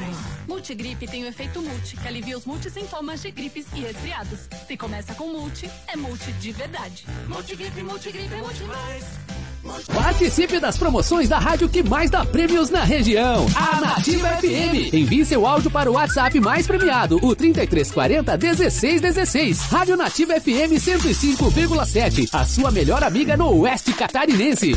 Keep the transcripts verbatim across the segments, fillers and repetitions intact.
Multigripe tem o efeito multi, que alivia os multissintomas de gripes e resfriados. Se começa com multi, é multi de verdade. Multigripe, multigripe, multi mais. Participe das promoções da rádio que mais dá prêmios na região. A Nativa F M. Envie seu áudio para o WhatsApp mais premiado, o trinta e três quarenta, dezesseis dezesseis. Rádio Nativa F M cento e cinco vírgula sete. A sua melhor amiga no Oeste Catarinense.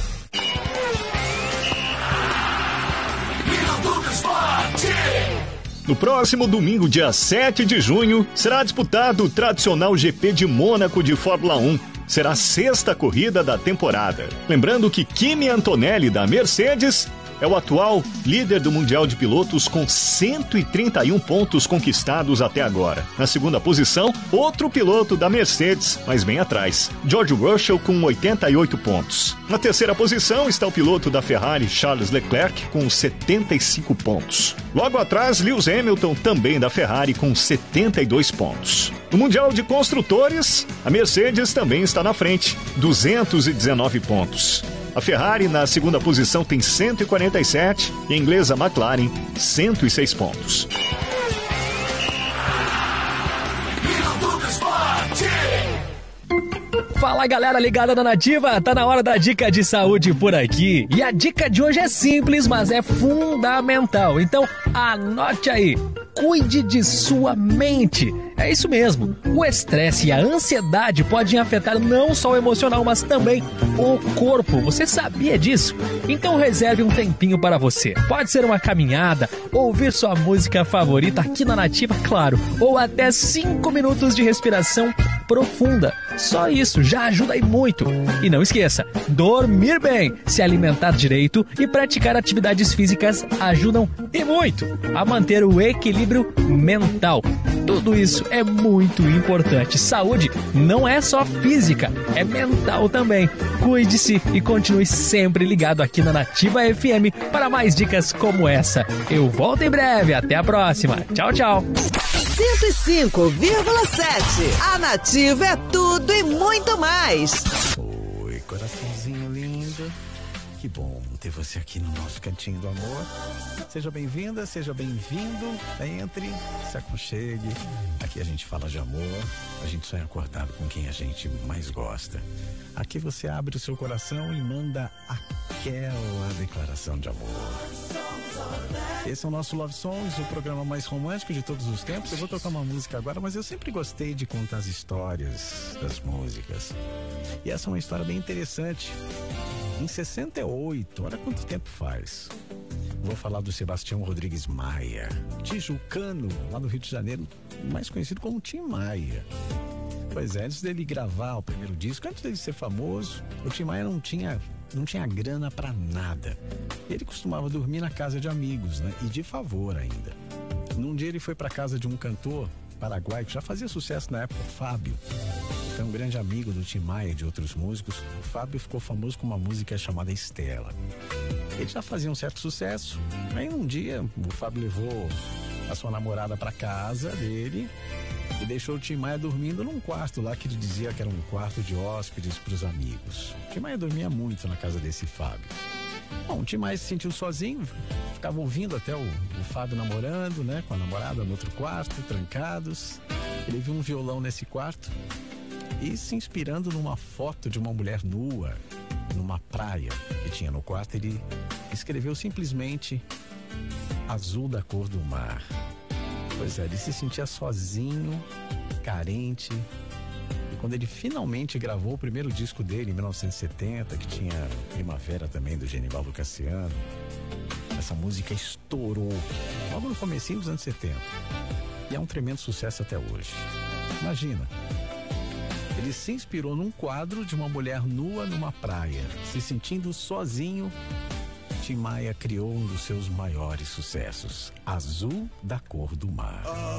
No próximo domingo, dia sete de junho, será disputado o tradicional G P de Mônaco de Fórmula um. Será a sexta corrida da temporada. Lembrando que Kimi Antonelli, da Mercedes, é o atual líder do Mundial de Pilotos com cento e trinta e um pontos conquistados até agora. Na segunda posição, outro piloto da Mercedes, mas bem atrás, George Russell com oitenta e oito pontos. Na terceira posição está o piloto da Ferrari, Charles Leclerc, com setenta e cinco pontos. Logo atrás, Lewis Hamilton, também da Ferrari, com setenta e dois pontos. No Mundial de Construtores, a Mercedes também está na frente, duzentos e dezenove pontos. A Ferrari, na segunda posição, tem cento e quarenta e sete e a inglesa McLaren, cento e seis pontos. Fala, galera ligada na Nativa, tá na hora da dica de saúde por aqui. E a dica de hoje é simples, mas é fundamental. Então, anote aí. Cuide de sua mente. É isso mesmo. O estresse e a ansiedade podem afetar não só o emocional, mas também o corpo. Você sabia disso? Então reserve um tempinho para você. Pode ser uma caminhada, ouvir sua música favorita aqui na Nativa, claro, ou até cinco minutos de respiração profunda. Só isso já ajuda aí muito. E não esqueça, dormir bem, se alimentar direito e praticar atividades físicas ajudam e muito a manter o equilíbrio mental. Tudo isso é muito importante. Saúde não é só física, é mental também. Cuide-se e continue sempre ligado aqui na Nativa F M para mais dicas como essa. Eu volto em breve. Até a próxima. Tchau, tchau. cento e cinco vírgula sete. A Nativa é tudo e muito mais. Oi, coraçãozinho lindo. Que bom ter você aqui no nosso cantinho do amor. Seja bem-vinda, seja bem-vindo. Entre, se aconchegue. Aqui a gente fala de amor. A gente sonha acordado com quem a gente mais gosta. Aqui você abre o seu coração e manda aquela declaração de amor. Esse é o nosso Love Songs, o programa mais romântico de todos os tempos. Eu vou tocar uma música agora, mas eu sempre gostei de contar as histórias das músicas. E essa é uma história bem interessante. Em sessenta e oito, olha quanto tempo faz. Vou falar do Sebastião Rodrigues Maia, tijucano, lá no Rio de Janeiro, mais conhecido como Tim Maia. Pois é, antes dele gravar o primeiro disco, antes dele ser famoso, o Tim Maia não tinha, não tinha grana pra nada. Ele costumava dormir na casa de amigos, né? E de favor ainda. Num dia ele foi pra casa de um cantor paraguaio que já fazia sucesso na época, o Fábio. Foi um grande amigo do Tim Maia e de outros músicos. O Fábio ficou famoso com uma música chamada Estela. Ele já fazia um certo sucesso. Aí um dia o Fábio levou a sua namorada pra casa dele e deixou o Tim Maia dormindo num quarto lá que ele dizia que era um quarto de hóspedes para os amigos. O Tim Maia dormia muito na casa desse Fábio. Bom, o Tim Maia se sentiu sozinho, ficava ouvindo até o, o Fábio namorando, né, com a namorada no outro quarto, trancados. Ele viu um violão nesse quarto e, se inspirando numa foto de uma mulher nua numa praia que tinha no quarto, ele escreveu simplesmente azul da cor do mar. Pois é, ele se sentia sozinho, carente. E quando ele finalmente gravou o primeiro disco dele, em mil novecentos e setenta, que tinha Primavera também, do Genivaldo Cassiano, essa música estourou logo no comecinho dos anos setenta. E é um tremendo sucesso até hoje. Imagina, ele se inspirou num quadro de uma mulher nua numa praia, se sentindo sozinho. Tim Maia criou um dos seus maiores sucessos, Azul da Cor do Mar.